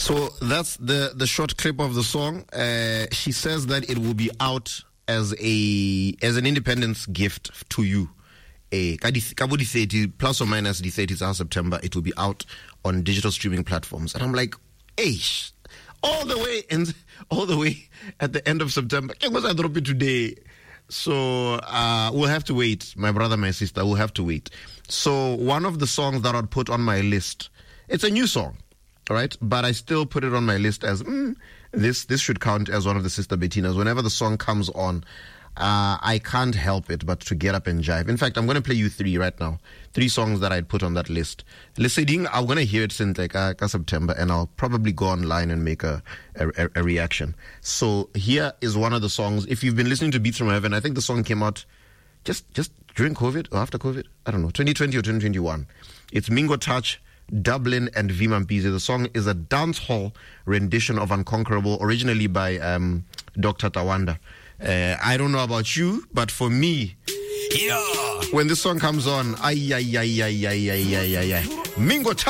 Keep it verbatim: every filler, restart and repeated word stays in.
So that's the, the short clip of the song. Uh, she says that it will be out as a as an independence gift to you. A thirty plus or minus the thirtieth of September, it will be out on digital streaming platforms. And I'm like, hey, all the way and all the way at the end of September. I was I drop it today. So uh, we'll have to wait. My brother, my sister, we'll have to wait. So one of the songs that I'd put on my list, it's a new song, all right? But I still put it on my list as, mm, this this should count as one of the Sister Bettinas. Whenever the song comes on, uh, I can't help it but to get up and jive. In fact, I'm going to play you three right now. Three songs that I'd put on that list. Listening, I'm going to hear it since like uh, September, and I'll probably go online and make a, a, a reaction. So here is one of the songs. If you've been listening to Beats from Heaven, I think the song came out just just during COVID or after COVID. I don't know, twenty twenty or twenty twenty-one. It's Mingo Touch, Dublin, and V Mampizi. The song is a dancehall rendition of Unconquerable, originally by um, Doctor Tawanda. Uh, I don't know about you, but for me, yeah, when this song comes on, ay, ay, ay, ay, ay, ay, ay, ay, ay, Mingo Touch.